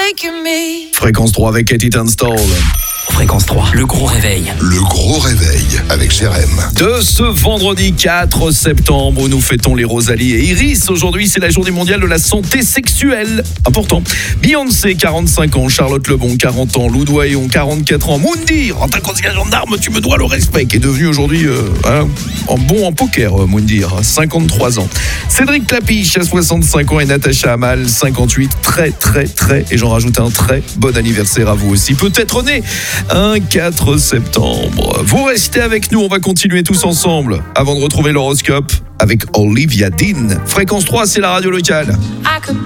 making me. Fréquence 3 avec Katie Tunstall. Fréquence 3, le gros réveil. Le gros réveil avec Jérém. De ce vendredi 4 septembre où nous fêtons les Rosalie et Iris. Aujourd'hui, c'est la journée mondiale de la santé sexuelle. Important. Beyoncé, 45 ans. Charlotte Lebon, 40 ans. Lou Doyon, 44 ans. Moundir, en tant qu'ancien gendarme, tu me dois le respect, qui est devenu aujourd'hui en poker, Moundir, 53 ans. Cédric Clapiche, à 65 ans. Et Natacha Amal, 58. Très, et j'en rajoute un très bon anniversaire à vous aussi. Peut-être né un 4 septembre. Vous restez avec nous, on va continuer tous ensemble avant de retrouver l'horoscope avec Olivia Dean. Fréquence 3, c'est la radio locale. I could